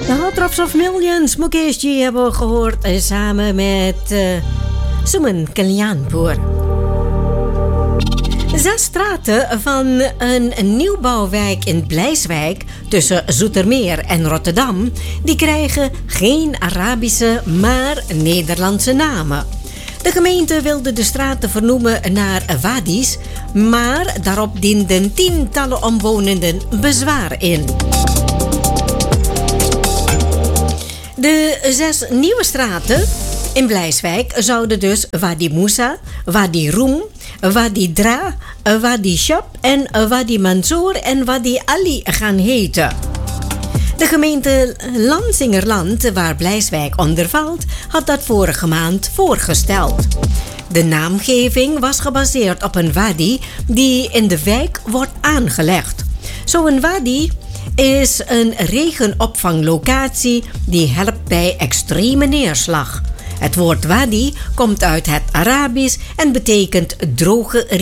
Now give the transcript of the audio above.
De Heartthrob of Millions, Mukeshji hebben we gehoord samen met Suman Kalyanpur. 6 straten van een nieuwbouwwijk in Blijswijk tussen Zoetermeer en Rotterdam, die krijgen geen Arabische, maar Nederlandse namen. De gemeente wilde de straten vernoemen naar wadis, maar daarop dienden tientallen omwonenden bezwaar in. De 6 nieuwe straten in Blijswijk zouden dus Wadi Moussa, Wadi Roem, Wadi Dra, Wadi Shab en Wadi Mansour en Wadi Ali gaan heten. De gemeente Lansingerland, waar Blijswijk onder valt, had dat vorige maand voorgesteld. De naamgeving was gebaseerd op een wadi die in de wijk wordt aangelegd. Zo'n wadi is een regenopvanglocatie die helpt bij extreme neerslag. Het woord wadi komt uit het Arabisch en betekent droge